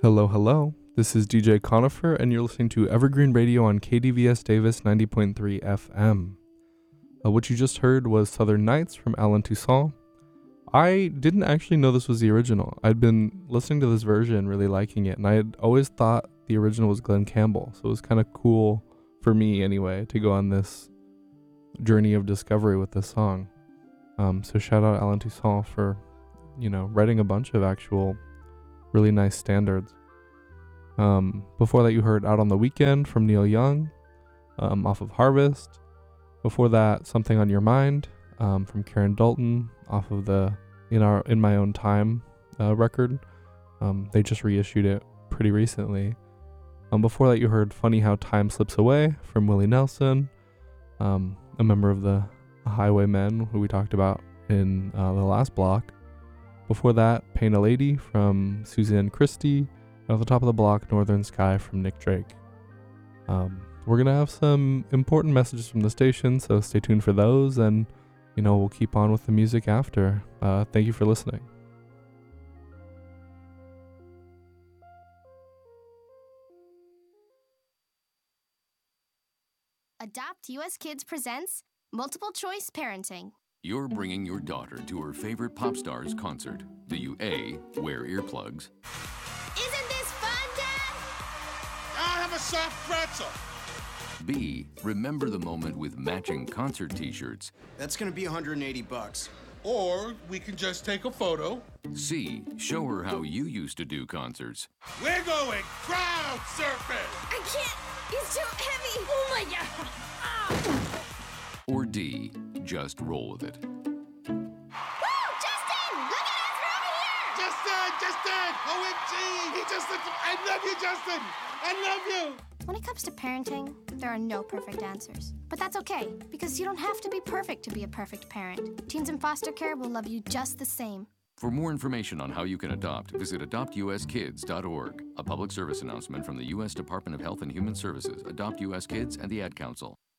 Hello, hello. This is DJ Conifer, and you're listening to Evergreen Radio on KDVS Davis 90.3 FM. What you just heard was Southern Nights from Alan Toussaint. I didn't actually know this was the original. I'd been listening to this version, really liking it, and I had always thought the original was Glenn Campbell, so it was kind of cool for me anyway to go on this journey of discovery with this song. So shout out Alan Toussaint for, writing a bunch of actual really nice standards. Before that you heard Out on the Weekend from Neil Young, off of Harvest. Before that, Something on Your Mind, from Karen Dalton, off of the In My Own Time record. They just reissued it pretty recently. Before that you heard Funny How Time Slips Away from Willie Nelson, a member of the Highwaymen who we talked about in the last block. Before that, Paint a Lady from Suzanne Christie. At the top of the block, Northern Sky from Nick Drake. We're going to have some important messages from the station, so stay tuned for those, and, we'll keep on with the music after. Thank you for listening. Adopt US Kids presents Multiple Choice Parenting. You're bringing your daughter to her favorite pop star's concert. Do you A, wear earplugs? Isn't this fun, Dad? I'll have a soft pretzel. B, remember the moment with matching concert t-shirts? That's gonna be $180. Or we can just take a photo. C, show her how you used to do concerts. We're going crowd surfing. I can't. He's too heavy. Oh, my God. Ah. Or D, just roll with it. Woo! Justin! Look at us! We're over here! Justin! OMG! He just looked... I love you, Justin! I love you! When it comes to parenting, there are no perfect answers. But that's okay, because you don't have to be perfect to be a perfect parent. Teens in foster care will love you just the same. For more information on how you can adopt, visit adoptuskids.org. A public service announcement from the U.S. Department of Health and Human Services, Adopt U.S. Kids, and the Ad Council.